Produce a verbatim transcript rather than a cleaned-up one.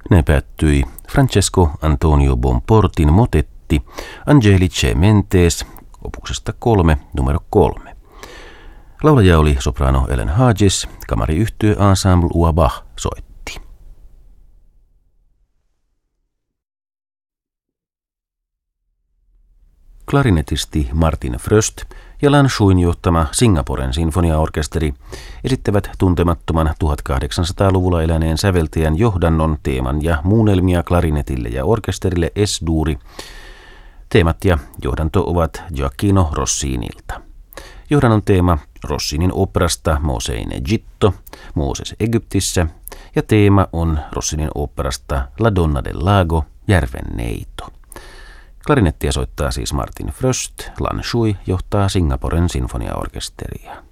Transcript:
Ne päättyi Francesco Antonio Bonportin motetti Angelice Mentes opuksesta kolme numero kolme. Laulaja oli soprano Ellen Hages, kamariyhtye Ensemble Uabach soitti. Klarinetisti Martin Fröst ja Lan Shuin johtama Singaporen sinfoniaorkesteri esittävät tuntemattoman tuhatkahdeksansataaluvulla eläneen säveltäjän johdannon, teeman ja muunnelmia klarinetille ja orkesterille S-duuri. Teemat ja johdanto ovat Gioacchino Rossinilta. Johdannon teema Rossinin operasta Mose in Egitto, Mooses Egyptissä, ja teema on Rossinin operasta La Donna del Lago, Järven neito. Klarinettia soittaa siis Martin Fröst, Lan Shui johtaa Singaporen sinfoniaorkesteria.